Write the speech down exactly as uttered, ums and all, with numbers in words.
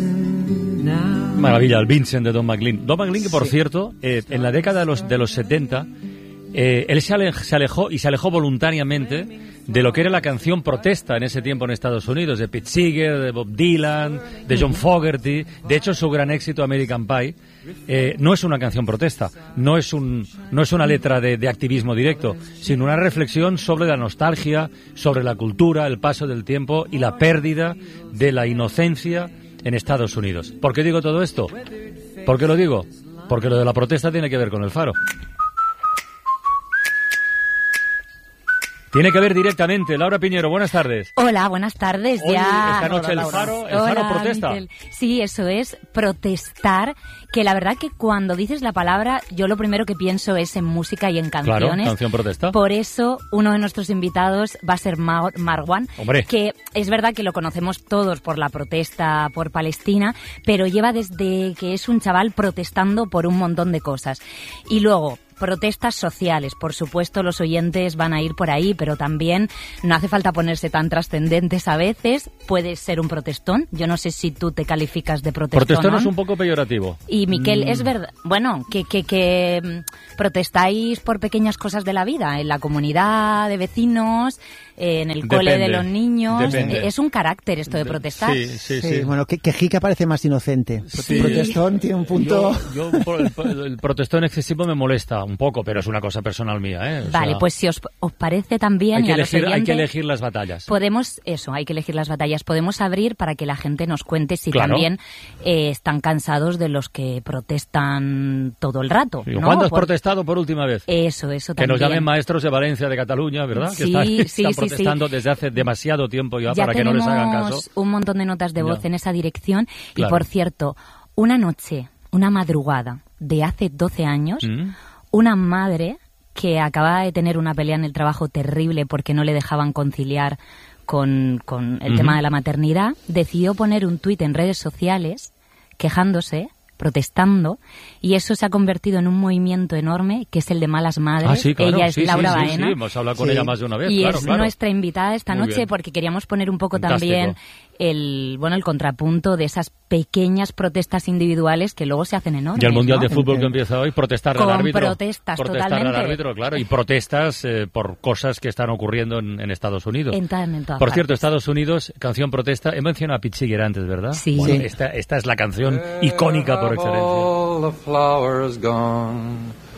Maravilla, el Vincent de Don McLean. Don McLean, que por sí. cierto, eh, en la década de los, de los setenta, eh, él se, ale, se alejó y se alejó voluntariamente de lo que era la canción protesta en ese tiempo en Estados Unidos, de Pete Seeger, de Bob Dylan, de John Fogerty. De hecho, su gran éxito, American Pie, eh, no es una canción protesta, no es un no es una letra de, de activismo directo, sino una reflexión sobre la nostalgia, sobre la cultura, el paso del tiempo y la pérdida de la inocencia en Estados Unidos. ¿Por qué digo todo esto? ¿Por qué lo digo? Porque lo de la protesta tiene que ver con el Faro. Tiene que ver directamente. Laura Piñero, buenas tardes. Hola, buenas tardes. Hoy, ya. esta noche Hola, el Faro, el Hola, Faro protesta. Miquel. Sí, eso es, protestar, que la verdad que cuando dices la palabra, yo lo primero que pienso es en música y en canciones. Claro, canción protesta. Por eso, uno de nuestros invitados va a ser Mar- Marwan, Hombre. que es verdad que lo conocemos todos por la protesta por Palestina, pero lleva desde que es un chaval protestando por un montón de cosas. Y luego, protestas sociales, por supuesto los oyentes van a ir por ahí, pero también no hace falta ponerse tan trascendentes a veces, puedes ser un protestón, yo no sé si tú te calificas de protestón. Protestón es un poco peyorativo. Y Miquel, mm. es verdad, bueno, que, que, que protestáis por pequeñas cosas de la vida, en la comunidad de vecinos, en el Depende. cole de los niños, Depende. es un carácter esto de protestar. Sí, sí, Sí, sí. bueno, que, que Jica parece más inocente. Sí. El protestón tiene un punto... Yo, yo el, el protestón excesivo me molesta un poco, pero es una cosa personal mía, ¿eh? O Vale, sea, pues si os, os parece también... hay que, y a los elegir, hay que oyentes, elegir las batallas. Podemos, eso, hay que elegir las batallas. Podemos abrir para que la gente nos cuente si Claro. también eh, están cansados de los que protestan todo el rato, Digo, ¿no? ¿cuándo has Por- protestado por última vez? Eso, eso Que también. nos llamen maestros de Valencia, de Cataluña, ¿verdad? Sí, que están, sí, están sí, protestando sí. desde hace demasiado tiempo ya, Ya para que no les hagan tenemos caso. un montón de notas de voz Ya. en esa dirección. Claro. Y, por cierto, una noche, una madrugada de hace doce años, ¿Mm? una madre que acababa de tener una pelea en el trabajo terrible porque no le dejaban conciliar con, con el Ujú. tema de la maternidad, decidió poner un tuit en redes sociales quejándose, protestando, y eso se ha convertido en un movimiento enorme que es el de Malas Madres. Ah, sí, claro. Ella es sí, Laura sí, sí, Baena. sí, hemos hablado con Sí. ella más de una vez. Y claro, es claro. nuestra invitada esta Muy noche bien. porque queríamos poner un poco Fantástico. también el bueno el contrapunto de esas pequeñas protestas individuales que luego se hacen enormes. Y el Mundial ¿no? de Fútbol que empieza hoy, protestar al Con árbitro. protestas, protestar al totalmente. árbitro, claro. Y protestas eh, por cosas que están ocurriendo en, en Estados Unidos. En, tan- en todas Por cierto, partes. Estados Unidos, canción protesta. He mencionado a Pete Seeger antes, ¿verdad? Sí. Bueno, Sí. Esta, esta es la canción icónica por excelencia. All the flowers gone.